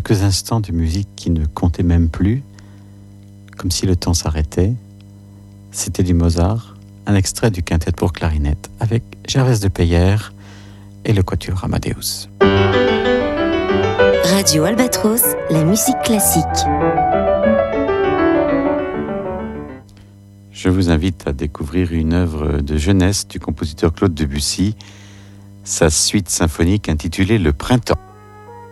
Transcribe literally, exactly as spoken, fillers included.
quelques instants de musique qui ne comptaient même plus, comme si le temps s'arrêtait. C'était du Mozart, un extrait du quintet pour clarinette avec Gervaise de Peyère et le quatuor Amadeus. Radio Albatros, la musique classique. Je vous invite à découvrir une œuvre de jeunesse du compositeur Claude Debussy, sa suite symphonique intitulée Le Printemps.